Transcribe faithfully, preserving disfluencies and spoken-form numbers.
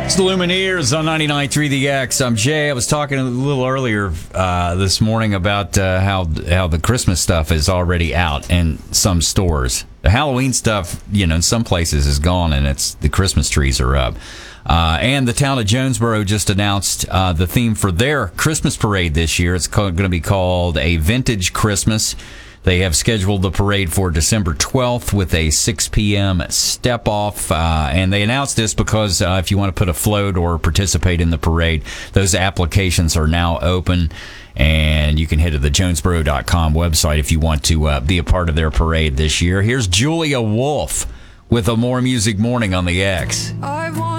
It's the Lumineers on ninety-nine point three The X. I'm Jay. I was talking a little earlier uh, this morning about uh, how how the Christmas stuff is already out in some stores. The Halloween stuff, you know, in some places is gone, and it's the Christmas trees are up. Uh, and the town of Jonesboro just announced uh, the theme for their Christmas parade this year. It's going to be called A Vintage Christmas. They have scheduled the parade for December twelfth with a six p.m. step-off, uh, and they announced this because uh, if you want to put a float or participate in the parade, those applications are now open, and you can head to the jonesboro dot com website if you want to uh, be a part of their parade this year. Here's Julia Wolf with a More Music Morning on the X. I want